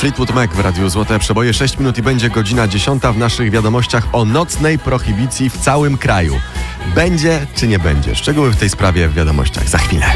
Fleetwood Mac w Radiu Złote Przeboje. 6 minut i będzie godzina 10 w naszych wiadomościach o nocnej prohibicji w całym kraju. Będzie czy nie będzie? Szczegóły w tej sprawie w wiadomościach za chwilę.